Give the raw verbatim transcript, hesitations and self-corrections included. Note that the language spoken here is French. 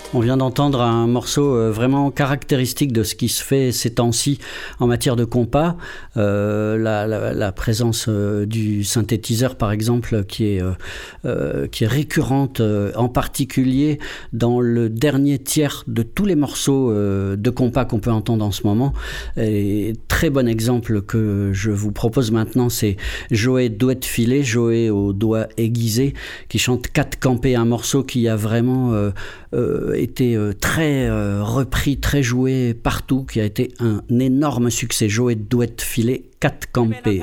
On vient d'entendre un morceau vraiment caractéristique de ce qui se fait ces temps-ci en matière de compas. Euh, la, la, la présence du synthétiseur, par exemple, qui est, euh, qui est récurrente, en particulier dans le dernier tiers de tous les morceaux de compas qu'on peut entendre en ce moment. Et très bon exemple que je vous propose maintenant, c'est Joey Douette Filet, Joey au doigt aiguisé, qui chante quatre campés, un morceau qui a vraiment euh, euh, été euh, très euh, repris, très joué partout, qui a été un énorme succès. Joey Douette Filet, quatre campés.